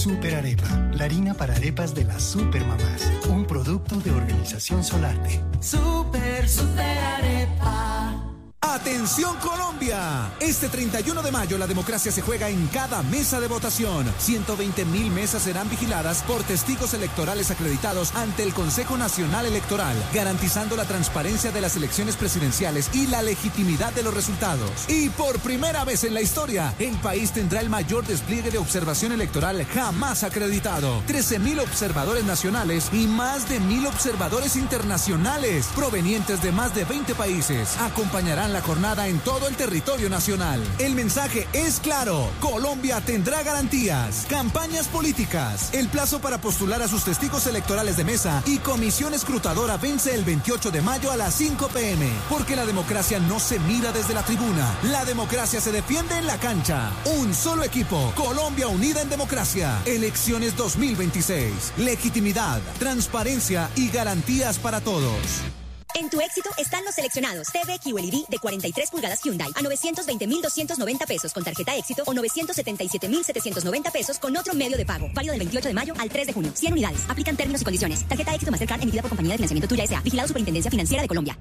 Super Arepa, la harina para arepas de las supermamás. Un producto de Organización Solarte. Super Arepa. ¡Atención Colombia! Este 31 de mayo la democracia se juega en cada mesa de votación. 120.000 mesas serán vigiladas por testigos electorales acreditados ante el Consejo Nacional Electoral, garantizando la transparencia de las elecciones presidenciales y la legitimidad de los resultados. Y por primera vez en la historia, el país tendrá el mayor despliegue de observación electoral jamás acreditado. 13.000 observadores nacionales y más de 1.000 observadores internacionales, provenientes de más de 20 países, acompañarán la jornada en todo el territorio nacional. El mensaje es claro: Colombia tendrá garantías. Campañas políticas. El plazo para postular a sus testigos electorales de mesa y comisión escrutadora vence el 28 de mayo a las 5 p.m. Porque la democracia no se mira desde la tribuna. La democracia se defiende en la cancha. Un solo equipo. Colombia unida en democracia. Elecciones 2026. Legitimidad, transparencia y garantías para todos. En tu éxito están los seleccionados. TV QLED de 43 pulgadas Hyundai a 920.290 pesos con tarjeta éxito o 977.790 pesos con otro medio de pago. Válido del 28 de mayo al 3 de junio. 100 unidades. Aplican términos y condiciones. Tarjeta éxito Mastercard emitida por Compañía de Financiamiento Tuya S.A. Vigilado Superintendencia Financiera de Colombia.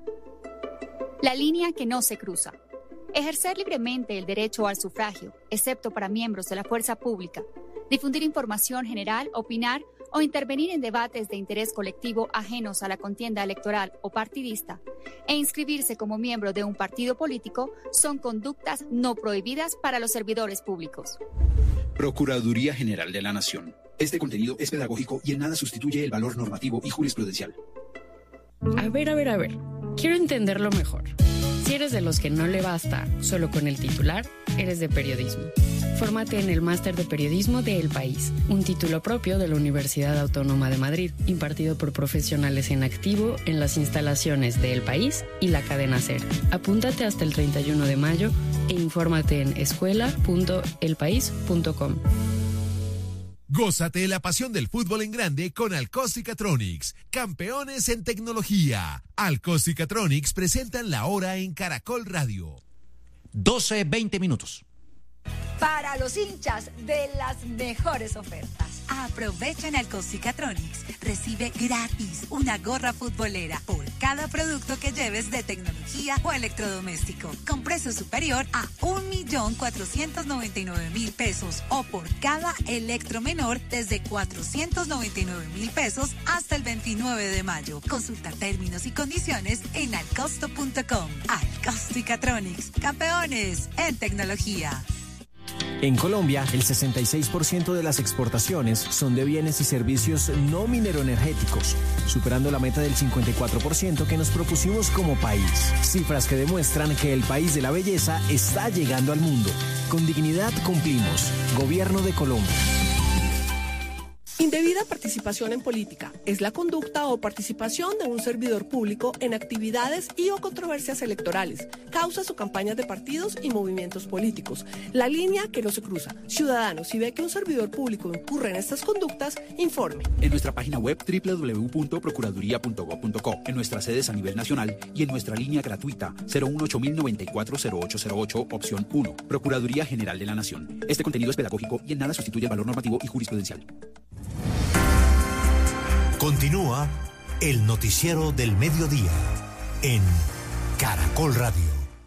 La línea que no se cruza. Ejercer libremente el derecho al sufragio, excepto para miembros de la fuerza pública. Difundir información general, opinar o intervenir en debates de interés colectivo ajenos a la contienda electoral o partidista, e inscribirse como miembro de un partido político son conductas no prohibidas para los servidores públicos. Procuraduría General de la Nación. Este contenido es pedagógico y en nada sustituye el valor normativo y jurisprudencial. A ver. Quiero entenderlo mejor. Si eres de los que no le basta solo con el titular, eres de periodismo. Fórmate en el Máster de Periodismo de El País, un título propio de la Universidad Autónoma de Madrid, impartido por profesionales en activo en las instalaciones de El País y la cadena SER. Apúntate hasta el 31 de mayo e infórmate en escuela.elpaís.com. Gózate de la pasión del fútbol en grande con Alcos-Cicatronics, campeones en tecnología. Alcos-Cicatronics presentan la hora en Caracol Radio. 12:20. Para los hinchas de las mejores ofertas. Aprovecha en Alcos-Cicatronics. Recibe gratis una gorra futbolera por cada producto que lleves de tecnología o electrodoméstico, con precio superior a 1.499.000 pesos, o por cada electro menor desde 499.000 pesos hasta el 29 de mayo. Consulta términos y condiciones en alcosto.com. Alcos-Cicatronics, campeones en tecnología. En Colombia, el 66% de las exportaciones son de bienes y servicios no mineroenergéticos, superando la meta del 54% que nos propusimos como país. Cifras que demuestran que el país de la belleza está llegando al mundo. Con dignidad cumplimos. Gobierno de Colombia. Indebida participación en política es la conducta o participación de un servidor público en actividades y o controversias electorales, causas o campañas de partidos y movimientos políticos. La línea que no se cruza. Ciudadano, si ve que un servidor público incurre en estas conductas, informe. En nuestra página web www.procuraduría.gov.co, en nuestras sedes a nivel nacional y en nuestra línea gratuita 018-094-0808, opción 1. Procuraduría General de la Nación. Este contenido es pedagógico y en nada sustituye el valor normativo y jurisprudencial. Continúa el noticiero del mediodía en Caracol Radio.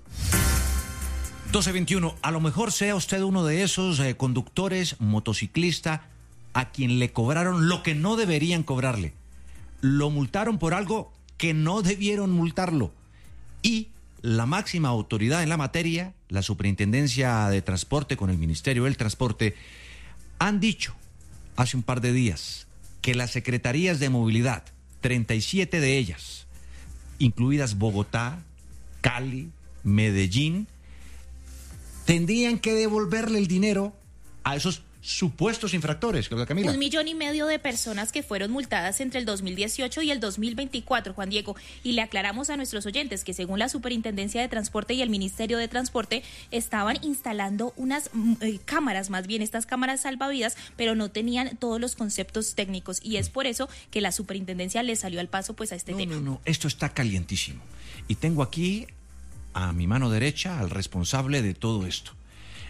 12:21. A lo mejor sea usted uno de esos conductores, motociclista, a quien le cobraron lo que no deberían cobrarle. Lo multaron por algo que no debieron multarlo. Y la máxima autoridad en la materia, la Superintendencia de Transporte con el Ministerio del Transporte, han dicho hace un par de días que las secretarías de movilidad, 37 de ellas, incluidas Bogotá, Cali, Medellín, tendrían que devolverle el dinero a esos supuestos infractores, Camila. 1,5 millones de personas que fueron multadas entre el 2018 y el 2024, Juan Diego. Y le aclaramos a nuestros oyentes que según la Superintendencia de Transporte y el Ministerio de Transporte estaban instalando unas cámaras, más bien estas cámaras salvavidas, pero no tenían todos los conceptos técnicos. Y es por eso que la Superintendencia le salió al paso pues a este tema. No, esto está calientísimo. Y tengo aquí a mi mano derecha al responsable de todo esto.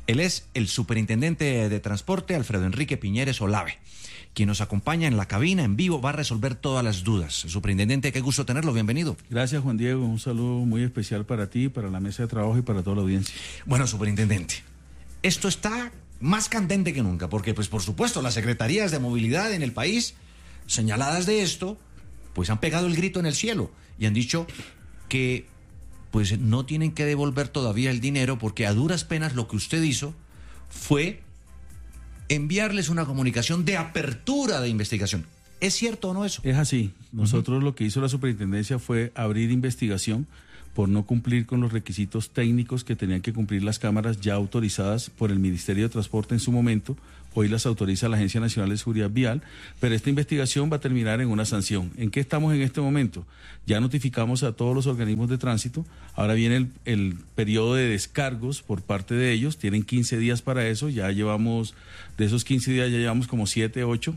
Él es el superintendente de transporte, Alfredo Enrique Piñeres Olave, quien nos acompaña en la cabina en vivo, va a resolver todas las dudas. Superintendente, qué gusto tenerlo, bienvenido. Gracias, Juan Diego, un saludo muy especial para ti, para la mesa de trabajo y para toda la audiencia. Bueno, superintendente, esto está más candente que nunca, porque pues por supuesto las secretarías de movilidad en el país, señaladas de esto, pues han pegado el grito en el cielo y han dicho que pues no tienen que devolver todavía el dinero porque a duras penas lo que usted hizo fue enviarles una comunicación de apertura de investigación. ¿Es cierto o no eso? Es así. Nosotros lo que hizo la superintendencia fue abrir investigación por no cumplir con los requisitos técnicos que tenían que cumplir las cámaras ya autorizadas por el Ministerio de Transporte en su momento. Hoy las autoriza la Agencia Nacional de Seguridad Vial, pero esta investigación va a terminar en una sanción. ¿En qué estamos en este momento? Ya notificamos a todos los organismos de tránsito, ahora viene el periodo de descargos por parte de ellos, tienen 15 días para eso, ya llevamos, de esos 15 días ya llevamos como 7, 8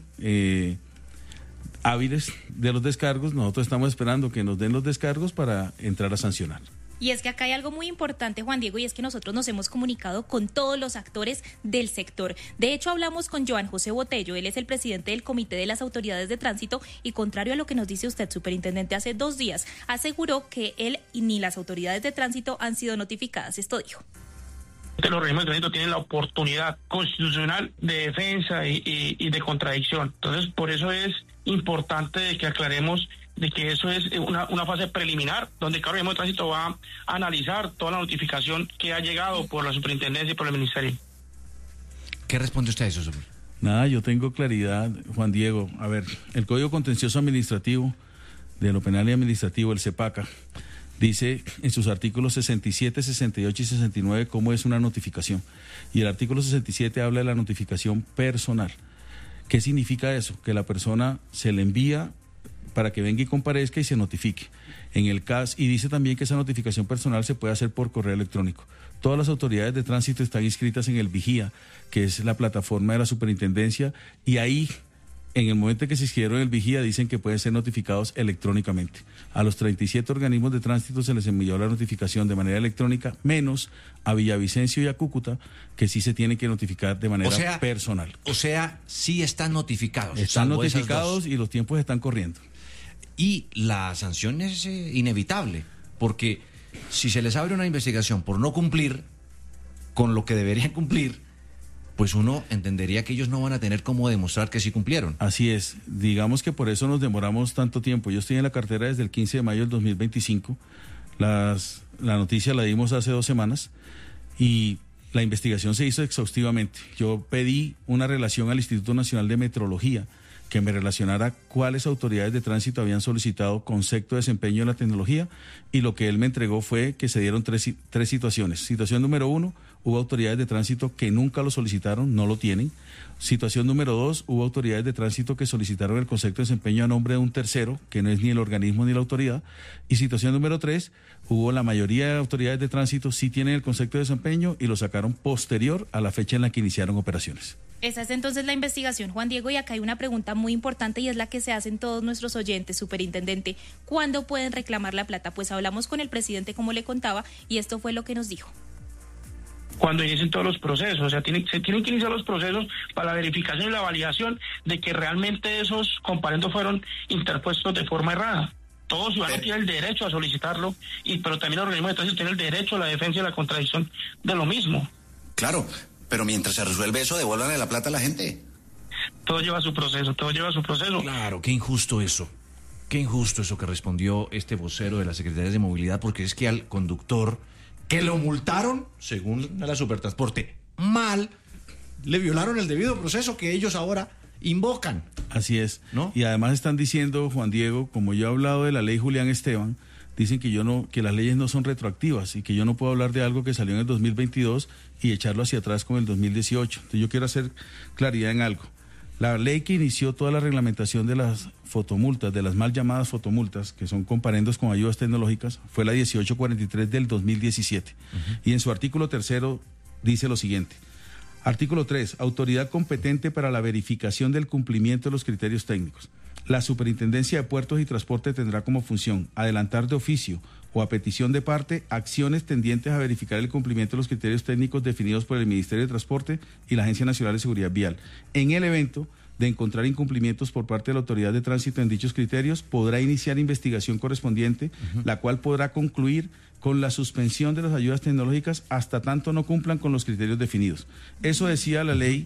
hábiles de los descargos. Nosotros estamos esperando que nos den los descargos para entrar a sancionar. Y es que acá hay algo muy importante, Juan Diego, y es que nosotros nos hemos comunicado con todos los actores del sector. De hecho, hablamos con Joan José Botello, él es el presidente del Comité de las Autoridades de Tránsito y contrario a lo que nos dice usted, superintendente, hace 2 días, aseguró que él ni las autoridades de tránsito han sido notificadas. Esto dijo. Los organismos de tránsito tienen la oportunidad constitucional de defensa y de contradicción. Entonces, por eso es importante que aclaremos de que eso es una fase preliminar, donde cada organismo de tránsito va a analizar toda la notificación que ha llegado por la superintendencia y por el ministerio. ¿Qué responde usted a eso, super? Nada, yo tengo claridad, Juan Diego. A ver, el Código Contencioso Administrativo de lo Penal y Administrativo, el CEPACA, dice en sus artículos 67, 68 y 69 cómo es una notificación. Y el artículo 67 habla de la notificación personal. ¿Qué significa eso? Que la persona se le envía para que venga y comparezca y se notifique. En el caso, y dice también que esa notificación personal se puede hacer por correo electrónico. Todas las autoridades de tránsito están inscritas en el Vigía, que es la plataforma de la superintendencia, y ahí, en el momento en que se inscribieron en el Vigía, dicen que pueden ser notificados electrónicamente. A los 37 organismos de tránsito se les envió la notificación de manera electrónica, menos a Villavicencio y a Cúcuta, que sí se tiene que notificar de manera personal. O sea, sí están notificados. Están notificados y los tiempos están corriendo. Y la sanción es inevitable, porque si se les abre una investigación por no cumplir con lo que deberían cumplir, pues uno entendería que ellos no van a tener cómo demostrar que sí cumplieron. Así es, digamos que por eso nos demoramos tanto tiempo. Yo estoy en la cartera desde el 15 de mayo del 2025, la noticia la dimos hace 2 semanas y la investigación se hizo exhaustivamente. Yo pedí una relación al Instituto Nacional de Metrología que me relacionara cuáles autoridades de tránsito habían solicitado concepto de desempeño en la tecnología, y lo que él me entregó fue que se dieron tres situaciones. Situación número 1, hubo autoridades de tránsito que nunca lo solicitaron, no lo tienen. Situación número 2, hubo autoridades de tránsito que solicitaron el concepto de desempeño a nombre de un tercero, que no es ni el organismo ni la autoridad. Y situación número 3, hubo la mayoría de autoridades de tránsito sí tienen el concepto de desempeño y lo sacaron posterior a la fecha en la que iniciaron operaciones. Esa es entonces la investigación, Juan Diego, y acá hay una pregunta muy importante y es la que se hacen todos nuestros oyentes, superintendente. ¿Cuándo pueden reclamar la plata? Pues hablamos con el presidente, como le contaba, y esto fue lo que nos dijo. Cuando inicien todos los procesos, o sea, se tienen que iniciar los procesos para la verificación y la validación de que realmente esos comparendos fueron interpuestos de forma errada. Todo ciudadano tiene el derecho a solicitarlo, pero también los organismos de tránsito tienen el derecho a la defensa y la contradicción de lo mismo. Claro, pero mientras se resuelve eso, devuélvanle la plata a la gente. Todo lleva su proceso, todo lleva su proceso. Claro, qué injusto eso. Qué injusto eso que respondió este vocero de la Secretaría de Movilidad, porque es que al conductor que lo multaron, según la Supertransporte, mal, le violaron el debido proceso que ellos ahora invocan. Así es, ¿no? Y además están diciendo, Juan Diego, como yo he hablado de la ley Julián Esteban, dicen que las leyes no son retroactivas y que yo no puedo hablar de algo que salió en el 2022 y echarlo hacia atrás con el 2018. Entonces yo quiero hacer claridad en algo. La ley que inició toda la reglamentación de las fotomultas, de las mal llamadas fotomultas, que son comparendos con ayudas tecnológicas, fue la 1843 del 2017. Y en su artículo 3 dice lo siguiente. Artículo 3. Autoridad competente para la verificación del cumplimiento de los criterios técnicos. La Superintendencia de Puertos y Transporte tendrá como función adelantar de oficio o a petición de parte acciones tendientes a verificar el cumplimiento de los criterios técnicos definidos por el Ministerio de Transporte y la Agencia Nacional de Seguridad Vial. En el evento de encontrar incumplimientos por parte de la Autoridad de Tránsito en dichos criterios, podrá iniciar investigación correspondiente, la cual podrá concluir con la suspensión de las ayudas tecnológicas hasta tanto no cumplan con los criterios definidos. Eso decía la ley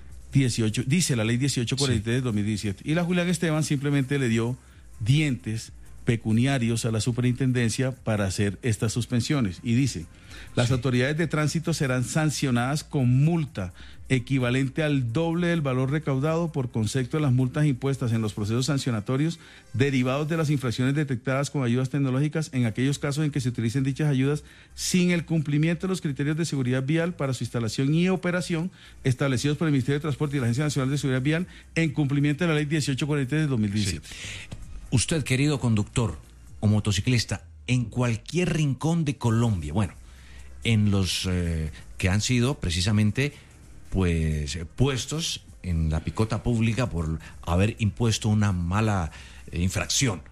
1843 de 2017. Y la Julián Esteban simplemente le dio dientes pecuniarios a la superintendencia para hacer estas suspensiones. Y dice, las autoridades de tránsito serán sancionadas con multa equivalente al doble del valor recaudado por concepto de las multas impuestas en los procesos sancionatorios derivados de las infracciones detectadas con ayudas tecnológicas en aquellos casos en que se utilicen dichas ayudas sin el cumplimiento de los criterios de seguridad vial para su instalación y operación establecidos por el Ministerio de Transporte y la Agencia Nacional de Seguridad Vial en cumplimiento de la ley 1843 de 2017. Sí. Usted, querido conductor o motociclista, en cualquier rincón de Colombia, bueno, en los que han sido precisamente pues puestos en la picota pública por haber impuesto una mala infracción.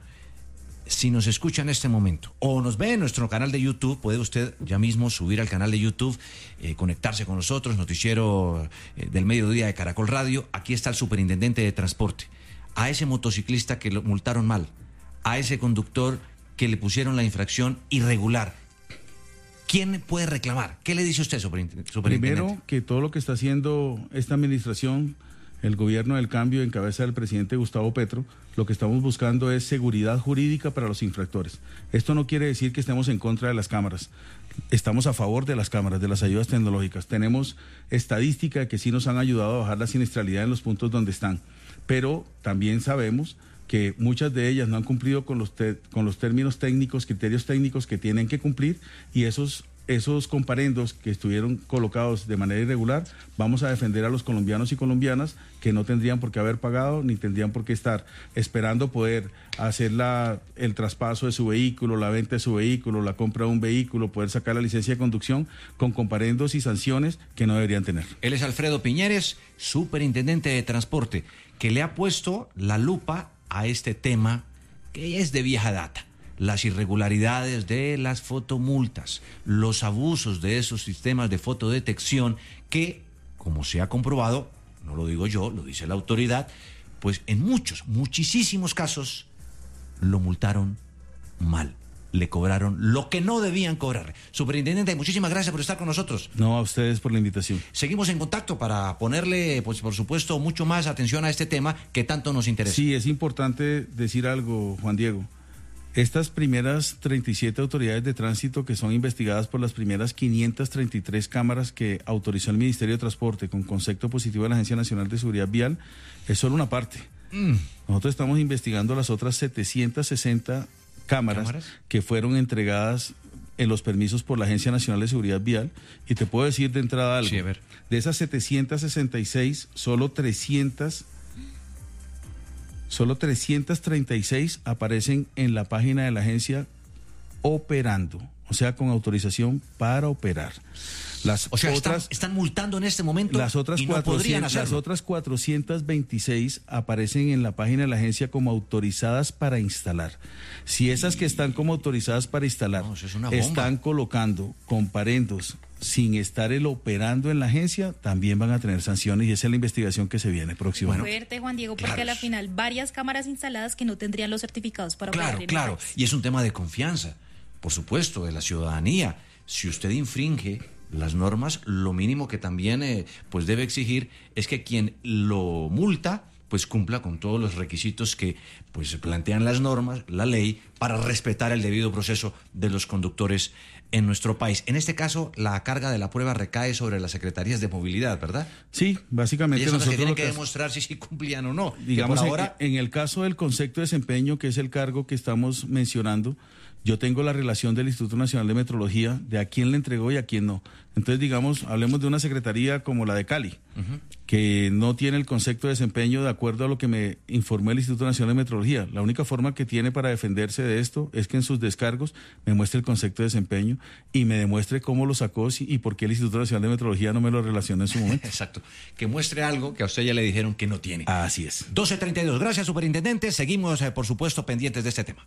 Si nos escucha en este momento o nos ve en nuestro canal de YouTube, puede usted ya mismo subir al canal de YouTube, conectarse con nosotros, noticiero del mediodía de Caracol Radio. Aquí está el superintendente de transporte. A ese motociclista que lo multaron mal, a ese conductor que le pusieron la infracción irregular, ¿quién puede reclamar? ¿Qué le dice usted, superintendente? Primero, que todo lo que está haciendo esta administración, el gobierno del cambio en cabeza del presidente Gustavo Petro, lo que estamos buscando es seguridad jurídica para los infractores. Esto no quiere decir que estemos en contra de las cámaras. Estamos a favor de las cámaras, de las ayudas tecnológicas. Tenemos estadística que sí nos han ayudado a bajar la siniestralidad en los puntos donde están. Pero también sabemos que muchas de ellas no han cumplido con los términos técnicos, criterios técnicos que tienen que cumplir, y esos comparendos que estuvieron colocados de manera irregular, vamos a defender a los colombianos y colombianas que no tendrían por qué haber pagado, ni tendrían por qué estar esperando poder hacer el traspaso de su vehículo, la venta de su vehículo, la compra de un vehículo, poder sacar la licencia de conducción con comparendos y sanciones que no deberían tener. Él es Alfredo Piñeres, superintendente de transporte, que le ha puesto la lupa a este tema que es de vieja data. Las irregularidades de las fotomultas, los abusos de esos sistemas de fotodetección que, como se ha comprobado, no lo digo yo, lo dice la autoridad, pues en muchísimos casos lo multaron mal. Le cobraron lo que no debían cobrarle. Superintendente, muchísimas gracias por estar con nosotros. No, a ustedes por la invitación. Seguimos en contacto para ponerle, pues por supuesto, mucho más atención a este tema que tanto nos interesa. Sí, es importante decir algo, Juan Diego. Estas primeras 37 autoridades de tránsito que son investigadas por las primeras 533 cámaras que autorizó el Ministerio de Transporte con concepto positivo de la Agencia Nacional de Seguridad Vial es solo una parte. Nosotros estamos investigando las otras 760 cámaras que fueron entregadas en los permisos por la Agencia Nacional de Seguridad Vial, y te puedo decir de entrada algo. Sí, a ver. De esas 766, solo 336 aparecen en la página de la agencia operando, o sea, con autorización para operar. Las otras están multando en este momento. Las otras, y no podrían hacerlo. Las otras 426 aparecen en la página de la agencia como autorizadas para instalar. Si esas que están como autorizadas para instalar están colocando comparendos sin estar operando en la agencia, también van a tener sanciones, y esa es la investigación que se viene próxima. Fuerte, Juan Diego, porque a la final varias cámaras instaladas que no tendrían los certificados para operar. Claro, y es un tema de confianza, por supuesto, de la ciudadanía. Si usted infringe las normas, lo mínimo que también pues debe exigir es que quien lo multa pues cumpla con todos los requisitos que pues plantean las normas, la ley, para respetar el debido proceso de los conductores en nuestro país. En este caso, la carga de la prueba recae sobre las secretarías de movilidad, ¿verdad? Sí, básicamente ellos son nosotros los que tienen que demostrar si cumplían o no. Digamos, ahora... en el caso del concepto de desempeño, que es el cargo que estamos mencionando, yo tengo la relación del Instituto Nacional de Metrología de a quién le entregó y a quién no. Entonces, digamos, hablemos de una secretaría como la de Cali, que no tiene el concepto de desempeño de acuerdo a lo que me informó el Instituto Nacional de Metrología. La única forma que tiene para defenderse de esto es que en sus descargos me muestre el concepto de desempeño y me demuestre cómo lo sacó y por qué el Instituto Nacional de Metrología no me lo relacionó en su momento. Exacto. Que muestre algo que a usted ya le dijeron que no tiene. Así es. 12:32. Gracias, superintendente. Seguimos, por supuesto, pendientes de este tema.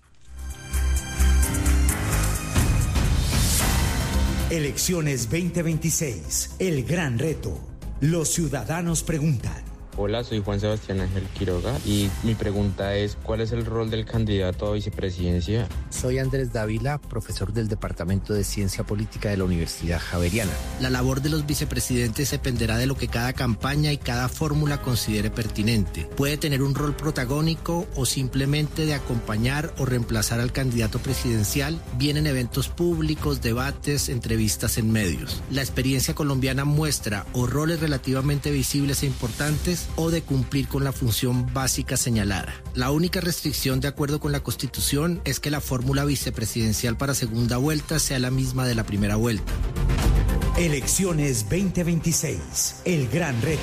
Elecciones 2026. El gran reto. Los ciudadanos preguntan. Hola, soy Juan Sebastián Ángel Quiroga y mi pregunta es, ¿cuál es el rol del candidato a vicepresidencia? Soy Andrés Dávila, profesor del Departamento de Ciencia Política de la Universidad Javeriana. La labor de los vicepresidentes dependerá de lo que cada campaña y cada fórmula considere pertinente. Puede tener un rol protagónico o simplemente de acompañar o reemplazar al candidato presidencial, bien en eventos públicos, debates, entrevistas en medios. La experiencia colombiana muestra o roles relativamente visibles e importantes o de cumplir con la función básica señalada. La única restricción de acuerdo con la Constitución es que la fórmula vicepresidencial para segunda vuelta sea la misma de la primera vuelta. Elecciones 2026. El gran reto.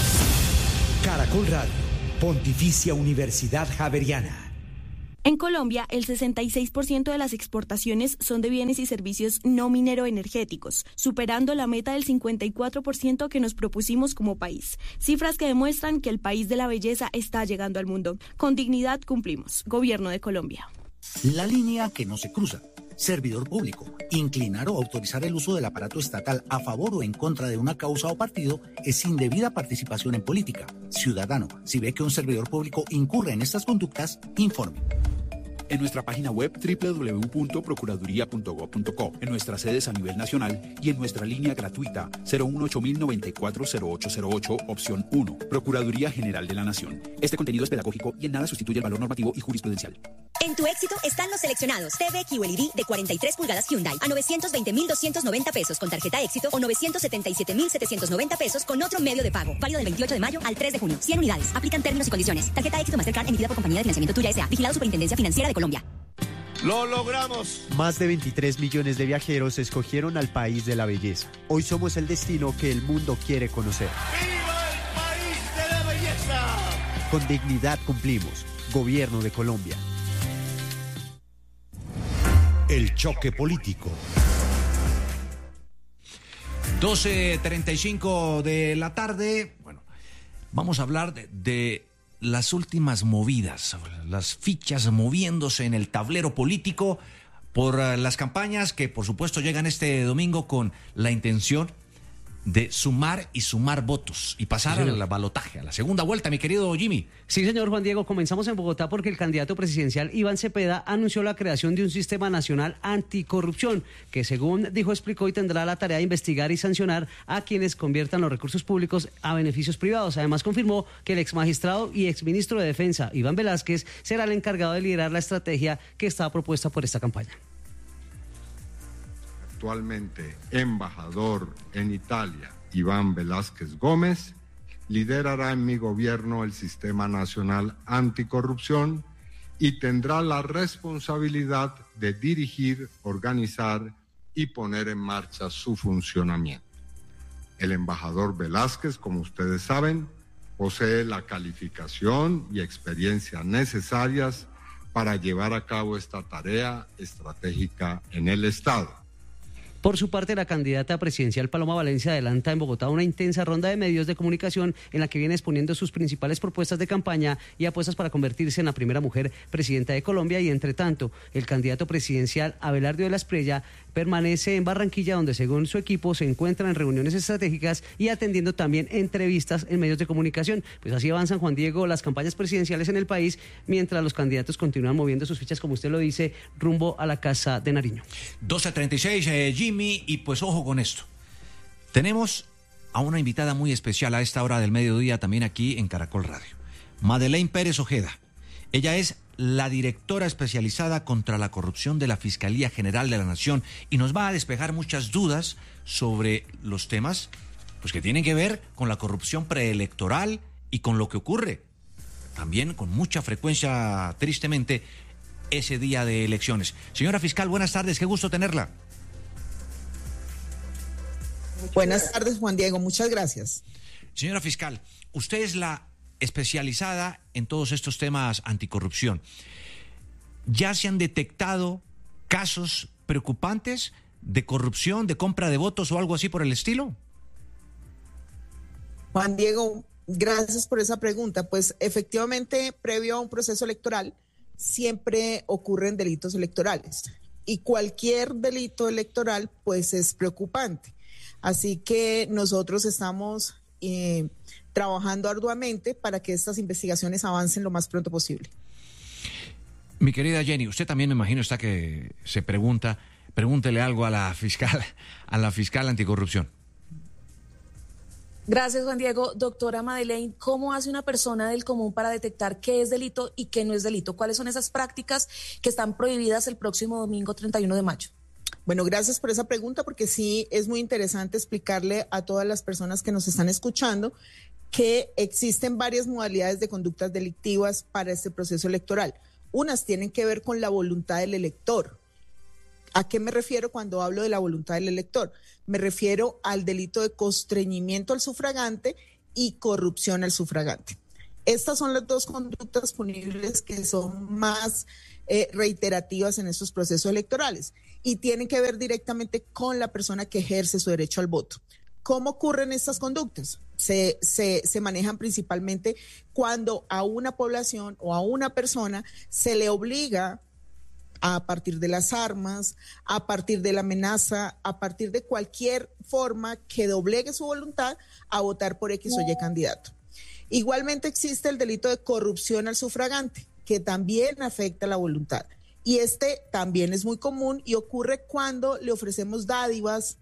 Caracol Radio. Pontificia Universidad Javeriana. En Colombia, el 66% de las exportaciones son de bienes y servicios no minero-energéticos, superando la meta del 54% que nos propusimos como país. Cifras que demuestran que el país de la belleza está llegando al mundo. Con dignidad cumplimos. Gobierno de Colombia. La línea que no se cruza. Servidor público. Inclinar o autorizar el uso del aparato estatal a favor o en contra de una causa o partido es indebida participación en política. Ciudadano, si ve que un servidor público incurre en estas conductas, informe. En nuestra página web www.procuraduría.gov.co, en nuestras sedes a nivel nacional y en nuestra línea gratuita 018-094-0808, opción 1. Procuraduría General de la Nación. Este contenido es pedagógico y en nada sustituye el valor normativo y jurisprudencial. En tu éxito están los seleccionados. TV QLED de 43 pulgadas Hyundai a 920.290 pesos con tarjeta éxito o 977.790 pesos con otro medio de pago. Válido del 28 de mayo al 3 de junio. 100 unidades. Aplican términos y condiciones. Tarjeta éxito Mastercard emitida por Compañía de Financiamiento Tuya S.A. Vigilado Superintendencia Financiera de Colombia. ¡Lo logramos! Más de 23 millones de viajeros escogieron al país de la belleza. Hoy somos el destino que el mundo quiere conocer. ¡Viva el país de la belleza! Con dignidad cumplimos. Gobierno de Colombia. El choque político. 12:35 de la tarde. Bueno, vamos a hablar de las últimas movidas, las fichas moviéndose en el tablero político por las campañas que por supuesto llegan este domingo con la intención de sumar votos y pasar al balotaje, a la segunda vuelta, mi querido Jimmy. Sí, señor Juan Diego, comenzamos en Bogotá porque el candidato presidencial Iván Cepeda anunció la creación de un sistema nacional anticorrupción que, según dijo, explicó y tendrá la tarea de investigar y sancionar a quienes conviertan los recursos públicos a beneficios privados. Además, confirmó que el exmagistrado y exministro de Defensa, Iván Velázquez, será el encargado de liderar la estrategia que está propuesta por esta campaña. Actualmente embajador en Italia, Iván Velázquez Gómez, liderará en mi gobierno el Sistema Nacional Anticorrupción y tendrá la responsabilidad de dirigir, organizar y poner en marcha su funcionamiento. El embajador Velázquez, como ustedes saben, posee la calificación y experiencia necesarias para llevar a cabo esta tarea estratégica en el Estado. Por su parte, la candidata presidencial Paloma Valencia adelanta en Bogotá una intensa ronda de medios de comunicación en la que viene exponiendo sus principales propuestas de campaña y apuestas para convertirse en la primera mujer presidenta de Colombia. Y entre tanto, el candidato presidencial Abelardo de la Espriella permanece en Barranquilla, donde según su equipo se encuentra en reuniones estratégicas y atendiendo también entrevistas en medios de comunicación. Pues así avanzan, Juan Diego, las campañas presidenciales en el país, mientras los candidatos continúan moviendo sus fichas, como usted lo dice, rumbo a la Casa de Nariño. 12:36, Jimmy, y pues ojo con esto. Tenemos a una invitada muy especial a esta hora del mediodía también aquí en Caracol Radio. Madeleine Pérez Ojeda. Ella es la directora especializada contra la corrupción de la Fiscalía General de la Nación y nos va a despejar muchas dudas sobre los temas pues, que tienen que ver con la corrupción preelectoral y con lo que ocurre también con mucha frecuencia, tristemente, ese día de elecciones. Señora fiscal, buenas tardes, qué gusto tenerla. Buenas tardes, Juan Diego, muchas gracias. Señora fiscal, usted es la especializada en todos estos temas anticorrupción. ¿Ya se han detectado casos preocupantes de corrupción, de compra de votos o algo así por el estilo? Juan Diego, gracias por esa pregunta. Pues efectivamente, previo a un proceso electoral, siempre ocurren delitos electorales. Y cualquier delito electoral, pues es preocupante. Así que nosotros estamos trabajando arduamente para que estas investigaciones avancen lo más pronto posible. Mi querida Jenny, usted también me imagino está que se pregúntele algo a la fiscal anticorrupción. Gracias, Juan Diego. Doctora Madeleine, ¿cómo hace una persona del común para detectar qué es delito y qué no es delito? ¿Cuáles son esas prácticas que están prohibidas el próximo domingo 31 de mayo? Bueno, gracias por esa pregunta, porque sí es muy interesante explicarle a todas las personas que nos están escuchando que existen varias modalidades de conductas delictivas para este proceso electoral. Unas tienen que ver con la voluntad del elector. ¿A qué me refiero cuando hablo de la voluntad del elector? Me refiero al delito de constreñimiento al sufragante y corrupción al sufragante. Estas son las dos conductas punibles que son más reiterativas en estos procesos electorales y tienen que ver directamente con la persona que ejerce su derecho al voto. ¿Cómo ocurren estas conductas? Se manejan principalmente cuando a una población o a una persona se le obliga a partir de las armas, a partir de la amenaza, a partir de cualquier forma que doblegue su voluntad a votar por X o Y candidato. Igualmente existe el delito de corrupción al sufragante, que también afecta la voluntad. Y este también es muy común y ocurre cuando le ofrecemos dádivas,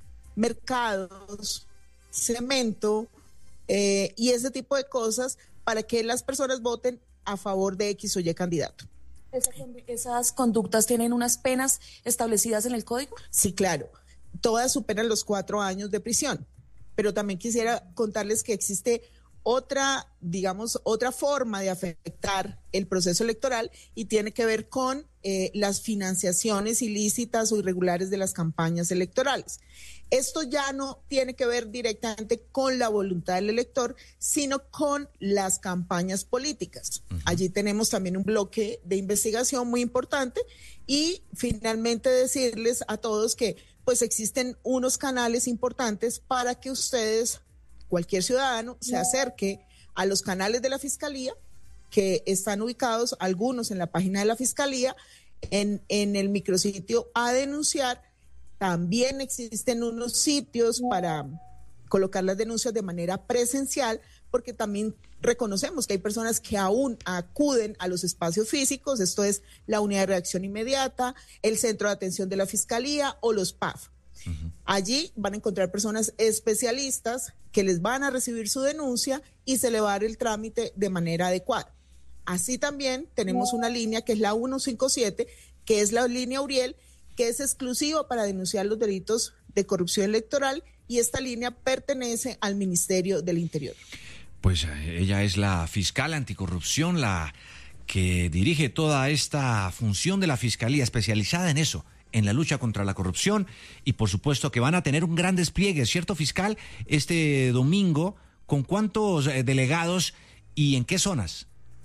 mercados, cemento y ese tipo de cosas para que las personas voten a favor de X o Y candidato. ¿Esas conductas tienen unas penas establecidas en el código? Sí, claro. Todas superan los 4 años de prisión. Pero también quisiera contarles que existe otra forma de afectar el proceso electoral y tiene que ver con las financiaciones ilícitas o irregulares de las campañas electorales. Esto ya no tiene que ver directamente con la voluntad del elector, sino con las campañas políticas. Allí tenemos también un bloque de investigación muy importante y finalmente decirles a todos que pues existen unos canales importantes para que ustedes, cualquier ciudadano, se acerque a los canales de la Fiscalía, que están ubicados algunos en la página de la Fiscalía, en el micrositio A Denunciar. También existen unos sitios para colocar las denuncias de manera presencial, porque también reconocemos que hay personas que aún acuden a los espacios físicos, esto es la Unidad de Reacción Inmediata, el Centro de Atención de la Fiscalía o los PAF. Allí van a encontrar personas especialistas que les van a recibir su denuncia y se le va a dar el trámite de manera adecuada. Así también tenemos una línea que es la 157, que es la línea Uriel, que es exclusiva para denunciar los delitos de corrupción electoral, y esta línea pertenece al Ministerio del Interior. Pues ella es la fiscal anticorrupción, la que dirige toda esta función de la Fiscalía especializada en eso, en la lucha contra la corrupción, y por supuesto que van a tener un gran despliegue, ¿cierto, fiscal? Este domingo, ¿con cuántos delegados y en qué zonas?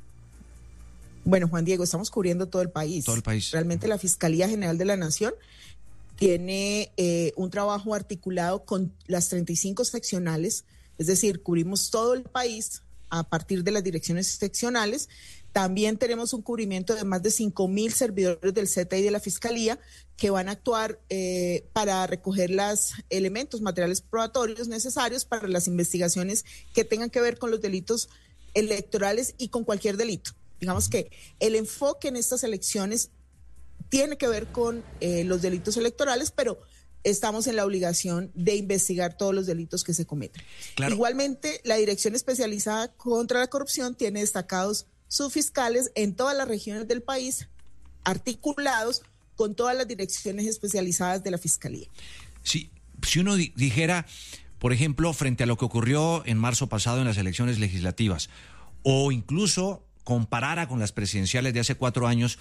Bueno, Juan Diego, estamos cubriendo todo el país. Todo el país. Realmente la Fiscalía General de la Nación tiene un trabajo articulado con las 35 seccionales, es decir, cubrimos todo el país a partir de las direcciones seccionales. También tenemos un cubrimiento de más de 5,000 servidores del CTI de la Fiscalía que van a actuar para recoger los elementos materiales probatorios necesarios para las investigaciones que tengan que ver con los delitos electorales y con cualquier delito. Digamos que el enfoque en estas elecciones tiene que ver con los delitos electorales, pero estamos en la obligación de investigar todos los delitos que se cometen. Claro. Igualmente, la Dirección Especializada contra la Corrupción tiene destacados subfiscales en todas las regiones del país, articulados con todas las direcciones especializadas de la Fiscalía. Sí, si uno dijera, por ejemplo, frente a lo que ocurrió en marzo pasado en las elecciones legislativas, o incluso comparara con las presidenciales de hace 4 años,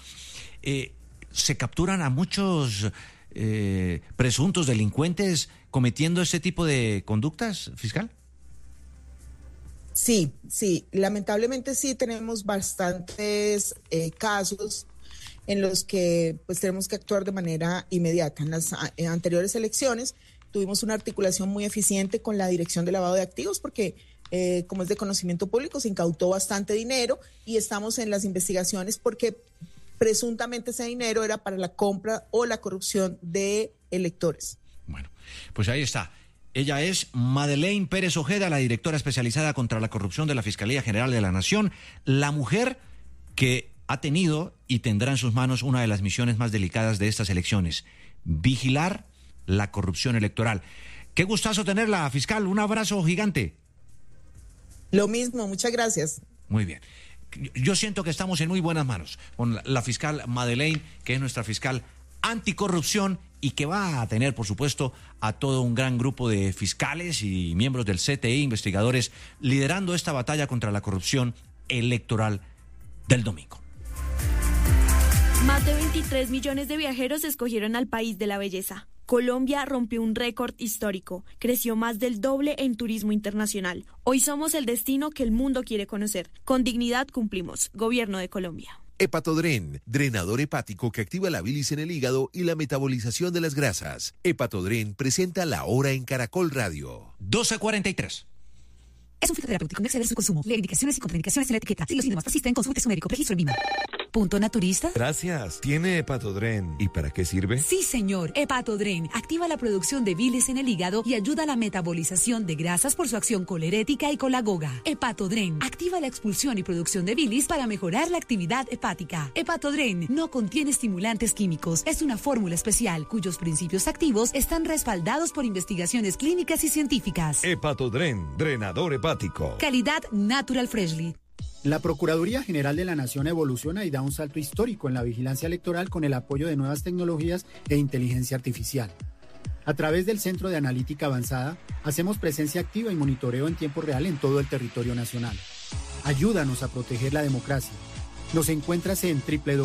¿se capturan a muchos presuntos delincuentes cometiendo este tipo de conductas, fiscal? Sí, lamentablemente sí tenemos bastantes casos en los que pues tenemos que actuar de manera inmediata. En las anteriores elecciones tuvimos una articulación muy eficiente con la Dirección de Lavado de Activos porque, como es de conocimiento público, se incautó bastante dinero y estamos en las investigaciones porque presuntamente ese dinero era para la compra o la corrupción de electores. Bueno, pues ahí está. Ella es Madeleine Pérez Ojeda, la directora especializada contra la corrupción de la Fiscalía General de la Nación, la mujer que ha tenido y tendrá en sus manos una de las misiones más delicadas de estas elecciones, vigilar la corrupción electoral. Qué gustazo tenerla, fiscal. Un abrazo gigante. Lo mismo, muchas gracias. Muy bien. Yo siento que estamos en muy buenas manos con la fiscal Madeleine, que es nuestra fiscal anticorrupción y que va a tener, por supuesto, a todo un gran grupo de fiscales y miembros del CTI, investigadores, liderando esta batalla contra la corrupción electoral del domingo. Más de 23 millones de viajeros escogieron al país de la belleza. Colombia rompió un récord histórico, creció más del doble en turismo internacional. Hoy somos el destino que el mundo quiere conocer. Con dignidad cumplimos. Gobierno de Colombia. Hepatodren, drenador hepático que activa la bilis en el hígado y la metabolización de las grasas. Hepatodren presenta La Hora en Caracol Radio. 12:43. Es un fitoterapéutico, no exceder su consumo. Lee indicaciones y contraindicaciones en la etiqueta. Si los síntomas persisten, consulte su médico. Registro en VIMA. ¿Punto naturista? Gracias. ¿Tiene Hepatodren? ¿Y para qué sirve? Sí, señor. Hepatodren activa la producción de bilis en el hígado y ayuda a la metabolización de grasas por su acción colerética y colagoga. Hepatodren activa la expulsión y producción de bilis para mejorar la actividad hepática. Hepatodren no contiene estimulantes químicos. Es una fórmula especial cuyos principios activos están respaldados por investigaciones clínicas y científicas. Hepatodren, drenador hepático. Calidad Natural Freshly. La Procuraduría General de la Nación evoluciona y da un salto histórico en la vigilancia electoral con el apoyo de nuevas tecnologías e inteligencia artificial. A través del Centro de Analítica Avanzada, hacemos presencia activa y monitoreo en tiempo real en todo el territorio nacional. Ayúdanos a proteger la democracia. Nos encuentras en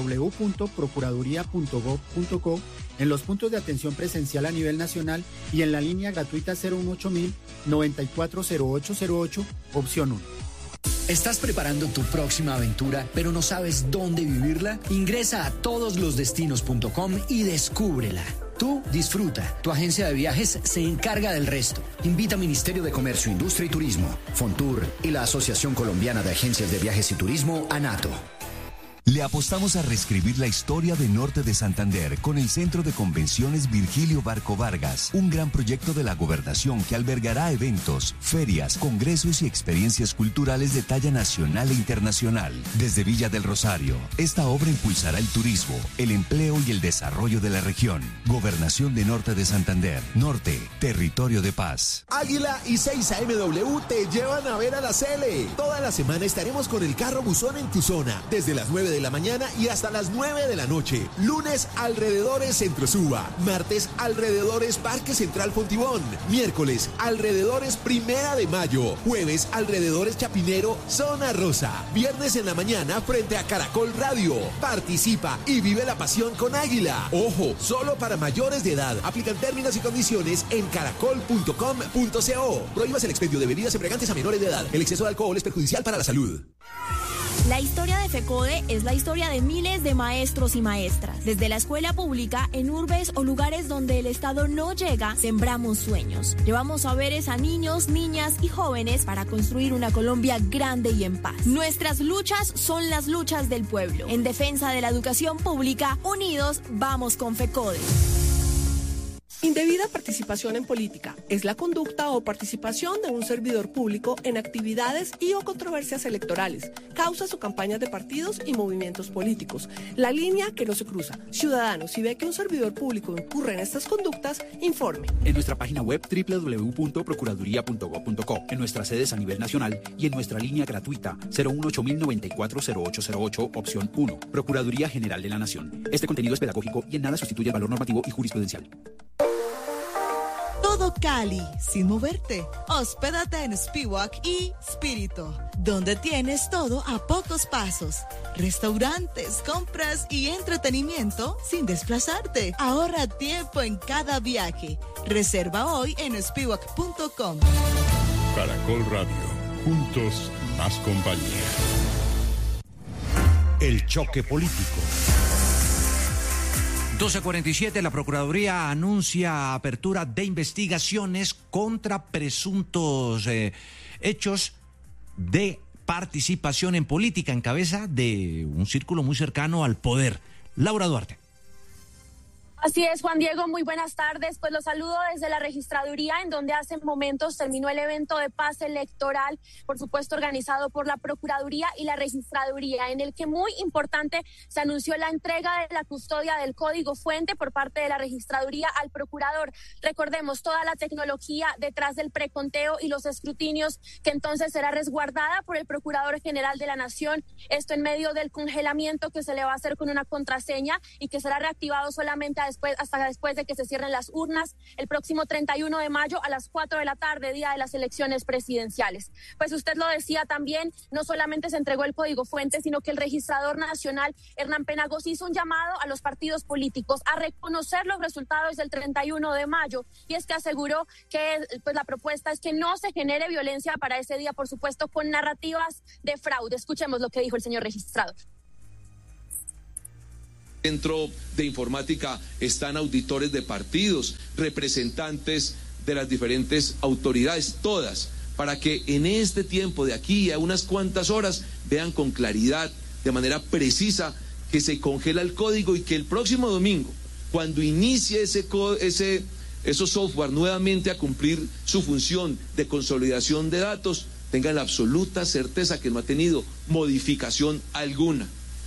www.procuraduría.gov.co, en los puntos de atención presencial a nivel nacional y en la línea gratuita 018 940808, opción 1. ¿Estás preparando tu próxima aventura, pero no sabes dónde vivirla? Ingresa a todoslosdestinos.com y descúbrela. Tú disfruta, tu agencia de viajes se encarga del resto. Invita a Ministerio de Comercio, Industria y Turismo, Fontur y la Asociación Colombiana de Agencias de Viajes y Turismo, ANATO. Le apostamos a reescribir la historia de Norte de Santander con el Centro de Convenciones Virgilio Barco Vargas, un gran proyecto de la gobernación que albergará eventos, ferias, congresos y experiencias culturales de talla nacional e internacional. Desde Villa del Rosario, esta obra impulsará el turismo, el empleo y el desarrollo de la región. Gobernación de Norte de Santander. Norte, territorio de paz. Águila y 6AMW te llevan a ver a la Cele. Toda la semana estaremos con el carro buzón en tu zona, desde las 9 de la mañana y hasta las 9 de la noche. Lunes, alrededores Centro Suba. Martes, alrededores Parque Central Fontibón. Miércoles, alrededores Primera de Mayo. Jueves, alrededores Chapinero, Zona Rosa. Viernes en la mañana frente a Caracol Radio. Participa y vive la pasión con Águila. Ojo, solo para mayores de edad. Aplican términos y condiciones en caracol.com.co. Prohíbas el expendio de bebidas embriagantes a menores de edad. El exceso de alcohol es perjudicial para la salud. La historia de FECODE es la historia de miles de maestros y maestras. Desde la escuela pública, en urbes o lugares donde el Estado no llega, sembramos sueños. Llevamos saberes a niños, niñas y jóvenes para construir una Colombia grande y en paz. Nuestras luchas son las luchas del pueblo. En defensa de la educación pública, unidos vamos con FECODE. Indebida participación en política es la conducta o participación de un servidor público en actividades y o controversias electorales, causas o campañas de partidos y movimientos políticos. La línea que no se cruza. Ciudadanos, si ve que un servidor público incurre en estas conductas, informe. En nuestra página web www.procuraduría.gov.co, en nuestras sedes a nivel nacional y en nuestra línea gratuita 018-094-0808, opción 1. Procuraduría General de la Nación. Este contenido es pedagógico y en nada sustituye el valor normativo y jurisprudencial. Todo Cali, sin moverte. Hospédate en Spiwak y Spirito, donde tienes todo a pocos pasos. Restaurantes, compras y entretenimiento sin desplazarte. Ahorra tiempo en cada viaje. Reserva hoy en spiwak.com. Caracol Radio, juntos más compañía. El choque político. 12:47, la Procuraduría anuncia apertura de investigaciones contra presuntos hechos de participación en política en cabeza de un círculo muy cercano al poder. Laura Duarte. Así es, Juan Diego, muy buenas tardes. Pues los saludo desde la registraduría, en donde hace momentos terminó el evento de paz electoral, por supuesto organizado por la Procuraduría y la registraduría, en el que muy importante se anunció la entrega de la custodia del código fuente por parte de la registraduría al procurador. Recordemos toda la tecnología detrás del preconteo y los escrutinios, que entonces será resguardada por el Procurador General de la Nación. Esto en medio del congelamiento que se le va a hacer con una contraseña y que será reactivado solamente hasta después de que se cierren las urnas el próximo 31 de mayo a las 4 de la tarde, día de las elecciones presidenciales. Pues usted lo decía también, no solamente se entregó el código fuente, sino que el registrador nacional, Hernán Penagos, hizo un llamado a los partidos políticos a reconocer los resultados del 31 de mayo, y es que aseguró que pues la propuesta es que no se genere violencia para ese día, por supuesto, con narrativas de fraude. Escuchemos lo que dijo el señor registrador. Dentro de informática están auditores de partidos, representantes de las diferentes autoridades, todas, para que en este tiempo de aquí a unas cuantas horas vean con claridad, de manera precisa, que se congela el código y que el próximo domingo, cuando inicie esos software nuevamente a cumplir su función de consolidación de datos, tengan la absoluta certeza que no ha tenido modificación alguna.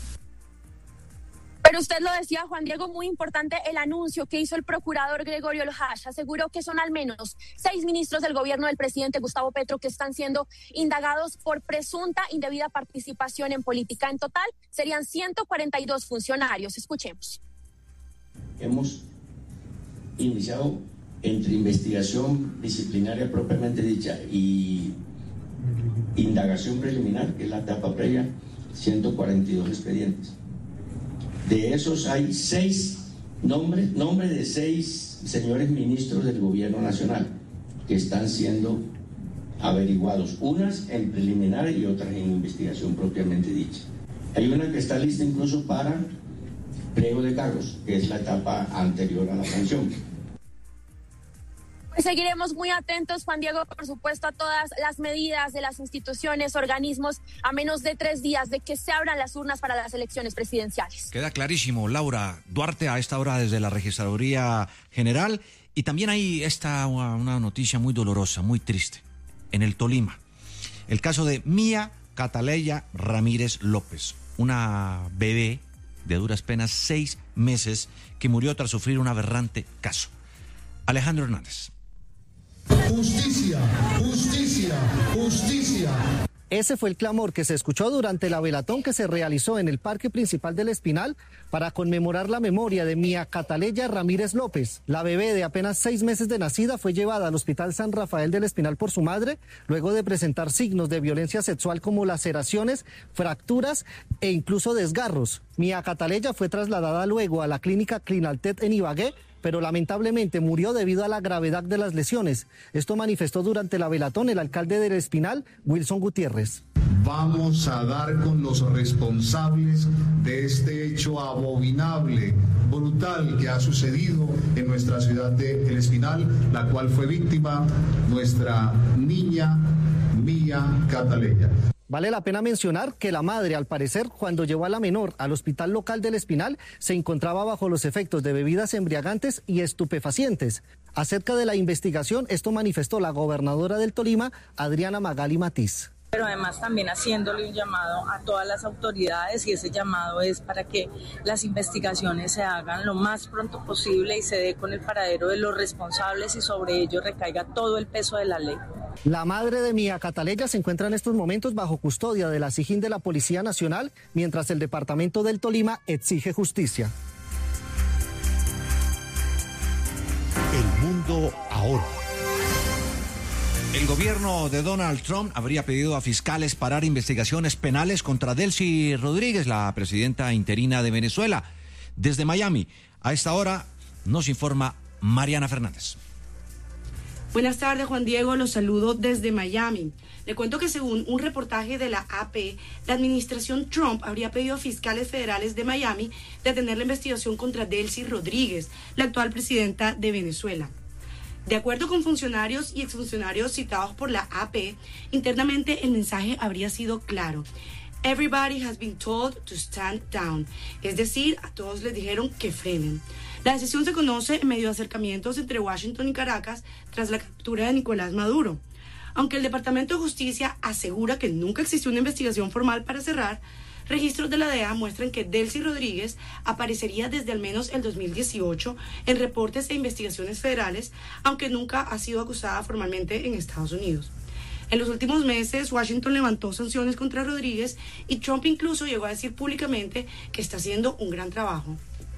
Pero usted lo decía, Juan Diego, muy importante el anuncio que hizo el procurador Gregorio Lojash. Aseguró que son al menos 6 ministros del gobierno del presidente Gustavo Petro que están siendo indagados por presunta indebida participación en política. En total serían 142 funcionarios. Escuchemos. Hemos iniciado entre investigación disciplinaria propiamente dicha y indagación preliminar, que es la etapa previa, 142 expedientes. De esos hay 6 nombres de 6 señores ministros del gobierno nacional que están siendo averiguados, unas en preliminar y otras en investigación propiamente dicha. Hay una que está lista incluso para pliego de cargos, que es la etapa anterior a la sanción. Pues seguiremos muy atentos, Juan Diego, por supuesto, a todas las medidas de las instituciones, organismos, a menos de 3 días de que se abran las urnas para las elecciones presidenciales. Queda clarísimo, Laura Duarte, a esta hora desde la Registraduría General. Y también hay una noticia muy dolorosa, muy triste, en el Tolima. El caso de Mía Cataleya Ramírez López, una bebé de duras penas 6 meses que murió tras sufrir un aberrante caso. Alejandro Hernández. Justicia, justicia, justicia. Ese fue el clamor que se escuchó durante la velatón que se realizó en el Parque Principal del Espinal para conmemorar la memoria de Mía Cataleya Ramírez López. La bebé de apenas 6 meses de nacida fue llevada al Hospital San Rafael del Espinal por su madre, luego de presentar signos de violencia sexual como laceraciones, fracturas e incluso desgarros. Mía Cataleya fue trasladada luego a la clínica Clinaltet en Ibagué, pero lamentablemente murió debido a la gravedad de las lesiones. Esto manifestó durante la velatón el alcalde del Espinal, Wilson Gutiérrez. Vamos a dar con los responsables de este hecho abominable, brutal que ha sucedido en nuestra ciudad de El Espinal, la cual fue víctima nuestra niña Mía Cataleya. Vale la pena mencionar que la madre, al parecer, cuando llevó a la menor al hospital local del Espinal, se encontraba bajo los efectos de bebidas embriagantes y estupefacientes. Acerca de la investigación, esto manifestó la gobernadora del Tolima, Adriana Magali Matiz. Pero además también haciéndole un llamado a todas las autoridades, y ese llamado es para que las investigaciones se hagan lo más pronto posible y se dé con el paradero de los responsables y sobre ellos recaiga todo el peso de la ley. La madre de Mía Cataleya se encuentra en estos momentos bajo custodia de la SIJIN de la Policía Nacional, mientras el departamento del Tolima exige justicia. El mundo ahora. El gobierno de Donald Trump habría pedido a fiscales parar investigaciones penales contra Delcy Rodríguez, la presidenta interina de Venezuela. Desde Miami, a esta hora, nos informa Mariana Fernández. Buenas tardes, Juan Diego, los saludo desde Miami. Le cuento que según un reportaje de la AP, la administración Trump habría pedido a fiscales federales de Miami detener la investigación contra Delcy Rodríguez, la actual presidenta de Venezuela. De acuerdo con funcionarios y exfuncionarios citados por la AP, internamente el mensaje habría sido claro. Everybody has been told to stand down. Es decir, a todos les dijeron que frenen. La decisión se conoce en medio de acercamientos entre Washington y Caracas tras la captura de Nicolás Maduro. Aunque el Departamento de Justicia asegura que nunca existió una investigación formal para cerrar, registros de la DEA muestran que Delcy Rodríguez aparecería desde al menos el 2018 en reportes e investigaciones federales, aunque nunca ha sido acusada formalmente en Estados Unidos. En los últimos meses, Washington levantó sanciones contra Rodríguez y Trump incluso llegó a decir públicamente que está haciendo un gran trabajo.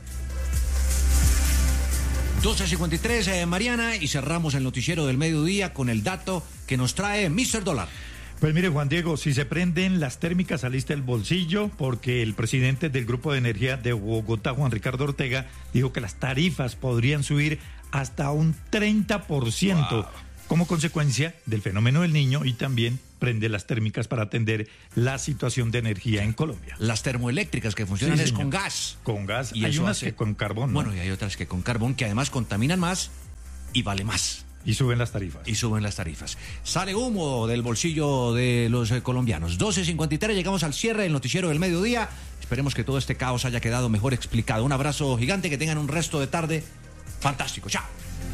12:53, Mariana, y cerramos el noticiero del mediodía con el dato que nos trae Mr. Dólar. Pues mire, Juan Diego, si se prenden las térmicas saliste del bolsillo, porque el presidente del Grupo de Energía de Bogotá, Juan Ricardo Ortega, dijo que las tarifas podrían subir hasta un 30%, wow, como consecuencia del fenómeno del Niño, y también prende las térmicas para atender la situación de energía en Colombia. Las termoeléctricas que funcionan es con gas. Con gas, y hay unas que con carbón, ¿no? Bueno, y hay otras que con carbón, que además contaminan más y vale más. Y suben las tarifas. Y suben las tarifas. Sale humo del bolsillo de los colombianos. 12:53, llegamos al cierre del noticiero del mediodía. Esperemos que todo este caos haya quedado mejor explicado. Un abrazo gigante, que tengan un resto de tarde fantástico. Chao.